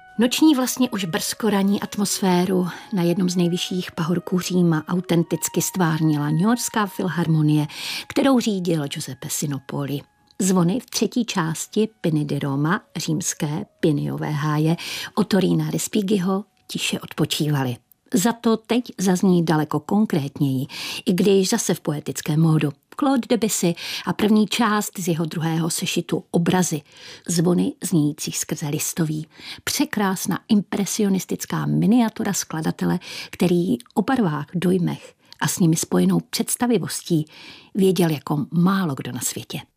Noční vlastně už brzkoranní atmosféru na jednom z nejvyšších pahorků Říma autenticky stvárnila Newyorská filharmonie, kterou řídil Giuseppe Sinopoli. Zvony v třetí části Piny di Roma, římské Piniové háje, Ottorina Respighiho tiše odpočívaly. Za to teď zazní daleko konkrétněji, i když zase v poetickém módu. Claude Debussy a první část z jeho druhého sešitu Obrazy, zvony znějící skrze listoví. Překrásná impresionistická miniatura skladatele, který o barvách, dojmech a s nimi spojenou představivostí věděl jako málo kdo na světě.